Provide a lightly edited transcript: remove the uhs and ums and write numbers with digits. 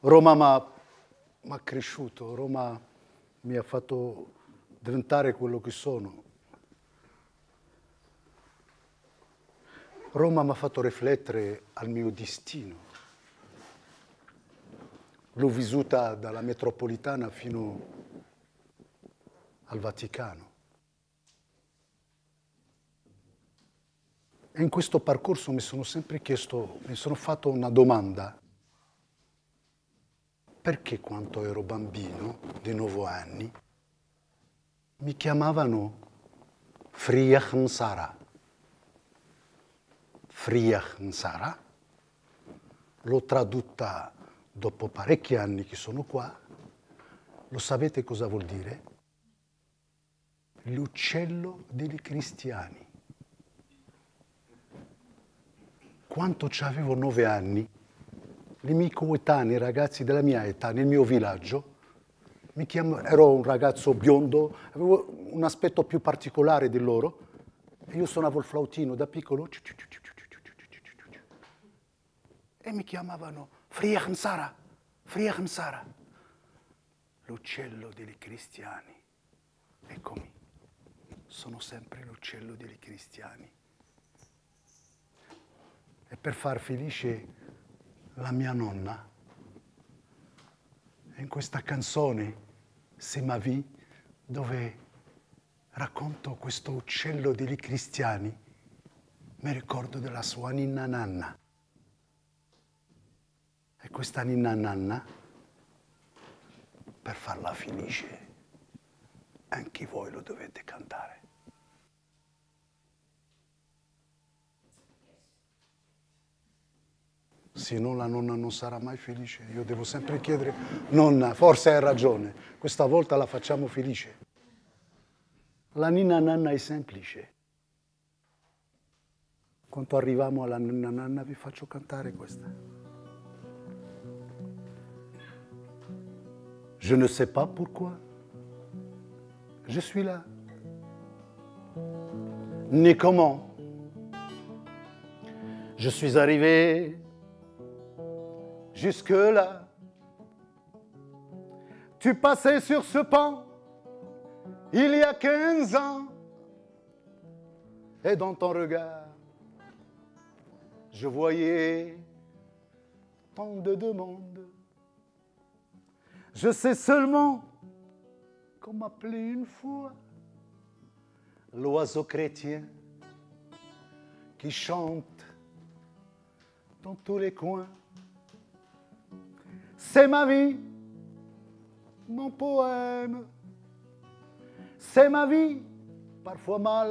Roma m'ha cresciuto, Roma mi ha fatto diventare quello che sono. Roma mi ha fatto riflettere al mio destino. L'ho vissuta dalla metropolitana fino al Vaticano. E in questo percorso mi sono sempre chiesto, mi sono fatto una domanda. Perché quando ero bambino, di 9 anni, mi chiamavano Friach Nsara? Friach Nsara, l'ho tradotta dopo parecchi anni che sono qua. Lo sapete cosa vuol dire? L'uccello dei cristiani. Quando avevo 9 anni, i miei coetanei, i ragazzi della mia età, nel mio villaggio, ero un ragazzo biondo, avevo un aspetto più particolare di loro, e io suonavo il flautino da piccolo, e mi chiamavano Friach Nsara, Friach Nsara, l'uccello dei cristiani. Eccomi, sono sempre l'uccello dei cristiani. E per far felice la mia nonna, in questa canzone, C'est ma vie, dove racconto questo uccello dei cristiani, mi ricordo della sua ninna nanna. E questa ninna nanna, per farla felice, anche voi lo dovete cantare. Se no la nonna non sarà mai felice. Io devo sempre chiedere, nonna, forse hai ragione, questa volta la facciamo felice. La ninna nanna è semplice. Quando arriviamo alla ninna nanna vi faccio cantare questa. Je ne sais pas pourquoi je suis là, ni comment je suis arrivé jusque-là. Tu passais sur ce pont il y a 15 ans, et dans ton regard, je voyais tant de demandes. Je sais seulement qu'on m'appelait une fois l'oiseau chrétien qui chante dans tous les coins. C'est ma vie, mon poème. C'est ma vie, parfois mal